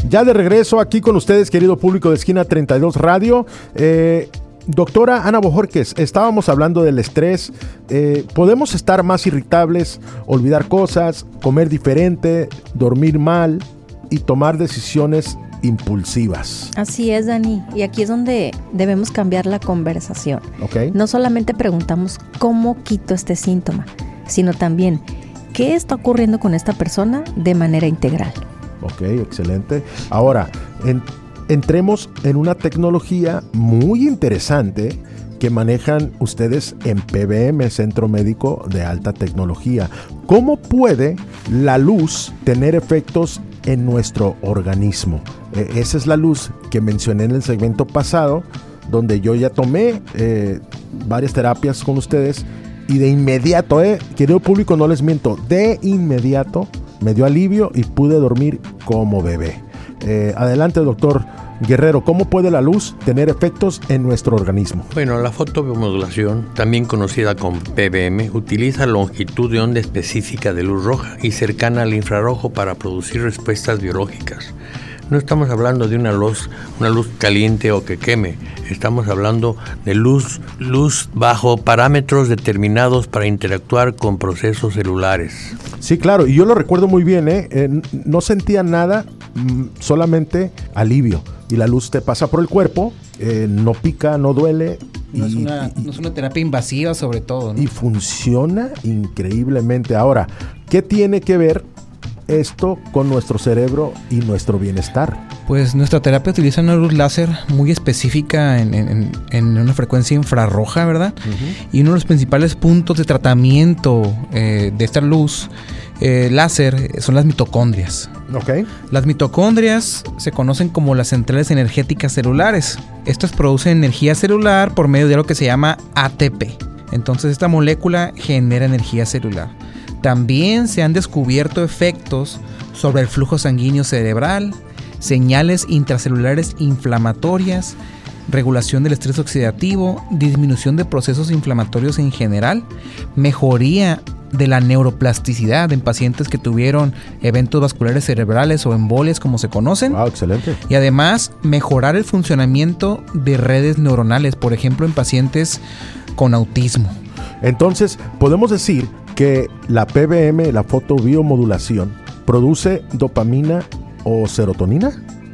Ya de regreso aquí con ustedes, querido público de Esquina 32 Radio. Doctora Ana Bojorquez, estábamos hablando del estrés. Podemos estar más irritables, olvidar cosas, comer diferente, dormir mal y tomar decisiones impulsivas. Así es, Dani. Y aquí es donde debemos cambiar la conversación. Okay. No solamente preguntamos cómo quito este síntoma, sino también qué está ocurriendo con esta persona de manera integral. Ok, excelente. Ahora, entremos en una tecnología muy interesante que manejan ustedes en PBM, Centro Médico de Alta Tecnología. ¿Cómo puede la luz tener efectos en nuestro organismo? Esa es la luz que mencioné en el segmento pasado, donde yo ya tomé varias terapias con ustedes y de inmediato, querido público, no les miento, de inmediato me dio alivio y pude dormir como bebé. Adelante, doctor Guerrero, ¿cómo puede la luz tener efectos en nuestro organismo? Bueno, la fotobiomodulación, también conocida como PBM, utiliza longitud de onda específica de luz roja y cercana al infrarrojo para producir respuestas biológicas. No estamos hablando de una luz caliente o que queme. Estamos hablando de luz bajo parámetros determinados para interactuar con procesos celulares. Sí, claro, y yo lo recuerdo muy bien, no sentía nada, solamente alivio. Y la luz te pasa por el cuerpo, no pica, no duele. No es una terapia invasiva sobre todo, ¿no? Y funciona increíblemente. Ahora, ¿qué tiene que ver esto con nuestro cerebro y nuestro bienestar? Pues nuestra terapia utiliza una luz láser muy específica en una frecuencia infrarroja, ¿verdad? Uh-huh. Y uno de los principales puntos de tratamiento de esta luz láser son las mitocondrias. Okay. Las mitocondrias se conocen como las centrales energéticas celulares. Estas producen energía celular por medio de algo que se llama ATP. Entonces esta molécula genera energía celular. También se han descubierto efectos sobre el flujo sanguíneo cerebral, señales intracelulares inflamatorias, regulación del estrés oxidativo, disminución de procesos inflamatorios en general, mejoría de la neuroplasticidad en pacientes que tuvieron eventos vasculares cerebrales o embolias, como se conocen. Wow, excelente. Y además mejorar el funcionamiento de redes neuronales, por ejemplo en pacientes con autismo. Entonces, podemos decir que la PBM, la fotobiomodulación, produce dopamina o serotonina.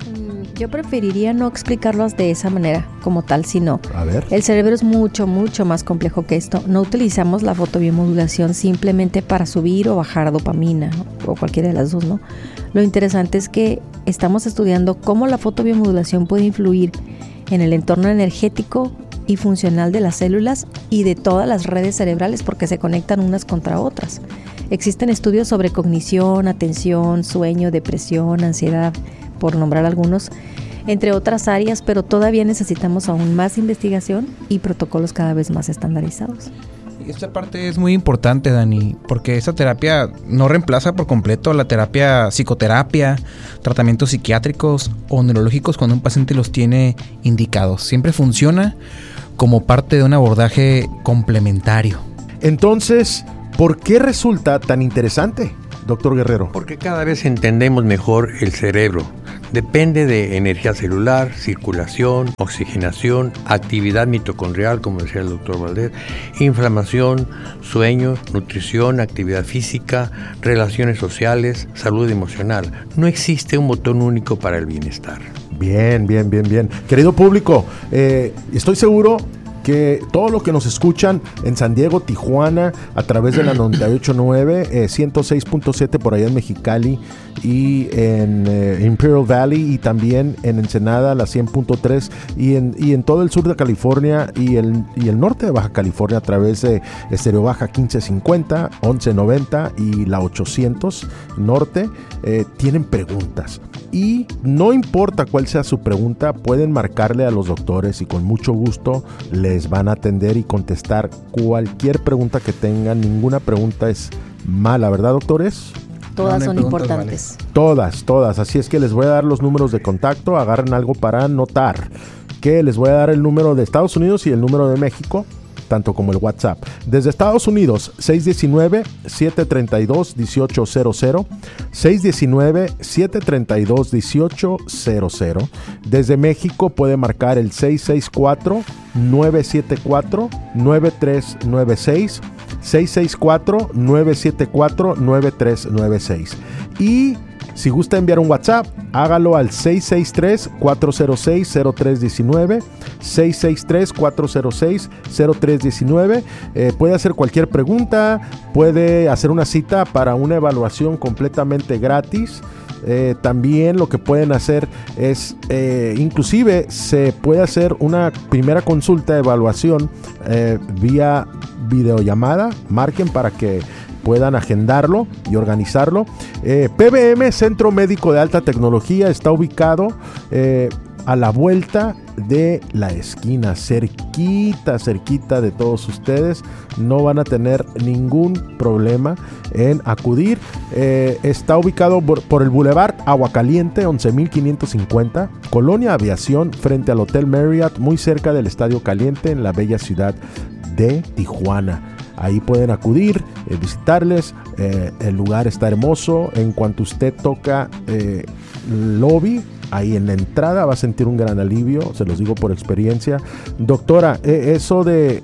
Yo preferiría no explicarlos de esa manera como tal, sino a ver. El cerebro es mucho más complejo que esto. No utilizamos la fotobiomodulación simplemente para subir o bajar dopamina o cualquiera de las dos, ¿no? Lo interesante es que estamos estudiando cómo la fotobiomodulación puede influir en el entorno energético y funcional de las células y de todas las redes cerebrales, porque se conectan unas contra otras. Existen estudios sobre cognición, atención, sueño, depresión, ansiedad, por nombrar algunos, entre otras áreas, pero todavía necesitamos aún más investigación y protocolos cada vez más estandarizados. Esta parte es muy importante, Dani, porque esta terapia no reemplaza por completo la terapia psicoterapia, tratamientos psiquiátricos o neurológicos cuando un paciente los tiene indicados. Siempre funciona como parte de un abordaje complementario. Entonces, ¿por qué resulta tan interesante, doctor Guerrero? Porque cada vez entendemos mejor el cerebro. Depende de energía celular, circulación, oxigenación, actividad mitocondrial, como decía el doctor Valdés, inflamación, sueño, nutrición, actividad física, relaciones sociales, salud emocional. No existe un botón único para el bienestar. Bien. Querido público, estoy seguro que todo lo que nos escuchan en San Diego, Tijuana, a través de la 98.9, 106.7 por allá en Mexicali y en Imperial Valley, y también en Ensenada, la 100.3, y en todo el sur de California y el norte de Baja California a través de Estéreo Baja 1550, 1190 y la 800 norte, tienen preguntas. Y no importa cuál sea su pregunta, pueden marcarle a los doctores y con mucho gusto les van a atender y contestar cualquier pregunta que tengan. Ninguna pregunta es mala, ¿verdad, doctores? Todas son importantes. Vale. Todas. Así es que les voy a dar los números de contacto. Agarren algo para anotar. Que les voy a dar el número de Estados Unidos y el número de México. tanto como el WhatsApp. Desde Estados Unidos, 619-732-1800, 619-732-1800. Desde México puede marcar el 664-974-9396, 664-974-9396. Y si gusta enviar un WhatsApp, hágalo al 663-406-0319, 663-406-0319. Puede hacer cualquier pregunta, puede hacer una cita para una evaluación completamente gratis. También lo que pueden hacer es, inclusive se puede hacer una primera consulta de evaluación vía videollamada. Marquen para que puedan agendarlo y organizarlo. PBM, Centro Médico de Alta Tecnología, está ubicado a la vuelta de la esquina, cerquita de todos ustedes. No van a tener ningún problema en acudir. Está ubicado por el Boulevard Aguacaliente 11,550, Colonia Aviación, frente al Hotel Marriott, muy cerca del Estadio Caliente, en la bella ciudad de Tijuana. Ahí pueden acudir, visitarles. El lugar está hermoso. En cuanto usted toca el lobby, ahí en la entrada va a sentir un gran alivio, se los digo por experiencia. Doctora, eso de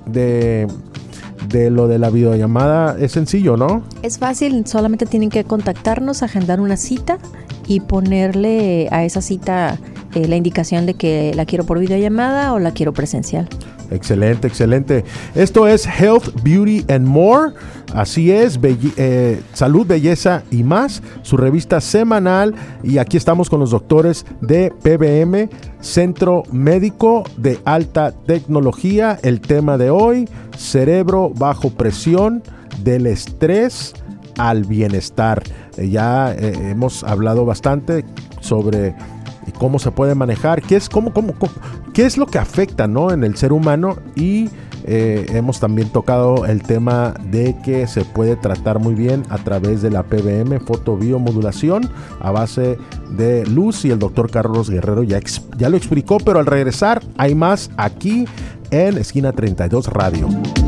lo de la videollamada es sencillo, ¿no? Es fácil, solamente tienen que contactarnos, agendar una cita y ponerle a esa cita la indicación de que la quiero por videollamada o la quiero presencial. Excelente, excelente. Esto es Health, Beauty and More. Así es, salud, belleza y más, su revista semanal. Y aquí estamos con los doctores de PBM, Centro Médico de Alta Tecnología. El tema de hoy: cerebro bajo presión, del estrés al bienestar. Ya hemos hablado bastante sobre cómo se puede manejar, qué es lo que afecta, ¿no?, en el ser humano, y hemos también tocado el tema de que se puede tratar muy bien a través de la PBM, fotobiomodulación a base de luz, y el doctor Carlos Guerrero ya lo explicó, pero al regresar hay más aquí en Esquina 32 Radio.